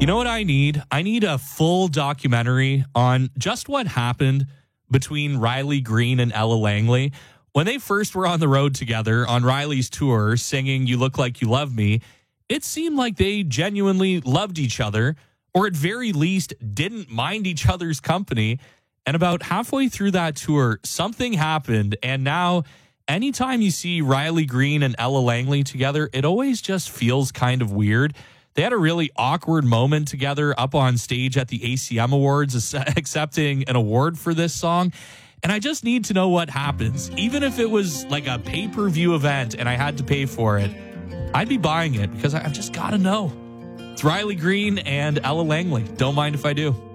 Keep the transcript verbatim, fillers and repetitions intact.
You know what I need? I need a full documentary on just what happened between Riley Green and Ella Langley. When they first were on the road together on Riley's tour singing You Look Like You Love Me, it seemed like they genuinely loved each other, or at very least didn't mind each other's company. And about halfway through that tour, something happened. And now anytime you see Riley Green and Ella Langley together, it always just feels kind of weird. They had a really awkward moment together up on stage at the A C M Awards, accepting an award for this song. And I just need to know what happens. Even if it was like a pay-per-view event and I had to pay for it, I'd be buying it because I've just got to know. It's Riley Green and Ella Langley. Don't mind if I do.